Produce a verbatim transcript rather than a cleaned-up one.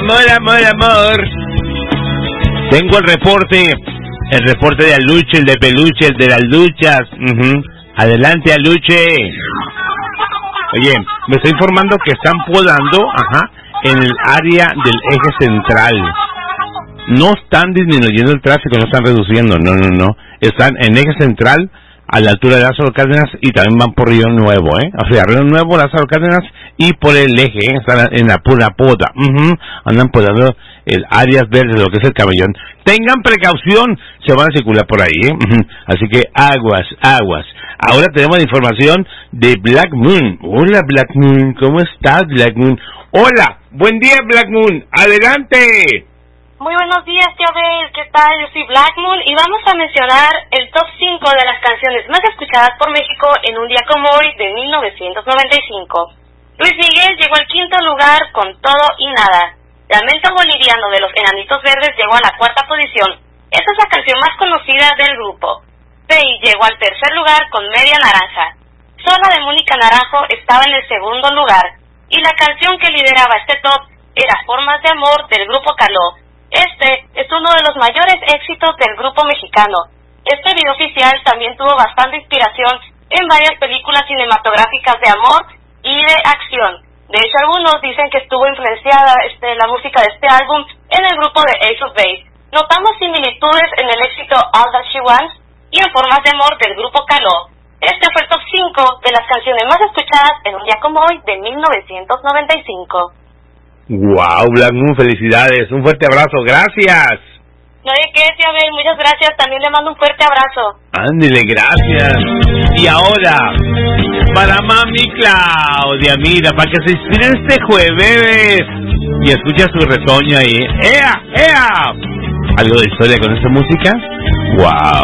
Amor, amor, amor. Tengo el reporte, el reporte de Aluche, el de Peluche, el de las luchas. Uh-huh. Adelante, Aluche. Oye, me estoy informando que están podando, ajá, en el área del eje central. No están disminuyendo el tráfico, no están reduciendo, no, no, no. Están en eje central, a la altura de Lázaro Cárdenas, y también van por Río Nuevo, ¿eh? O sea, Río Nuevo, Lázaro Cárdenas, y por el eje, ¿eh? Están en la pura poda. Uh-huh. Andan podando el áreas verdes, lo que es el Camellón. Tengan precaución, se van a circular por ahí, ¿eh? Uh-huh. Así que aguas, aguas. Ahora tenemos la información de Black Moon. Hola, Black Moon, ¿cómo estás, Black Moon? Hola, buen día, Black Moon, adelante. Muy buenos días, tío Abel, ¿qué tal? Yo soy Black Moon y vamos a mencionar el top cinco de las canciones más escuchadas por México en un día como hoy de mil novecientos noventa y cinco. Luis Miguel llegó al quinto lugar con Todo y Nada. Lamento Boliviano de los Enanitos Verdes llegó a la cuarta posición. Esta es la canción más conocida del grupo. Pei llegó al tercer lugar con Media Naranja. Sola de Mónica Naranjo estaba en el segundo lugar. Y la canción que lideraba este top era Formas de Amor del grupo Caló. Este es uno de los mayores éxitos del grupo mexicano. Este video oficial también tuvo bastante inspiración en varias películas cinematográficas de amor y de acción. De hecho, algunos dicen que estuvo influenciada este, la música de este álbum en el grupo de Ace of Base. Notamos similitudes en el éxito All That She Wants y en Formas de Amor del grupo Caló. Este fue el top cinco de las canciones más escuchadas en un día como hoy de mil novecientos noventa y cinco. Wow, Black Moon, felicidades, un fuerte abrazo, gracias. No hay de qué, tío Abel, muchas gracias, también le mando un fuerte abrazo. Ándele, gracias. Y ahora, para mami Claudia, mira, para que se inspire este jueves y escucha su retoño ahí. ¡Ea, ea! ¿Algo de historia con esta música? Wow.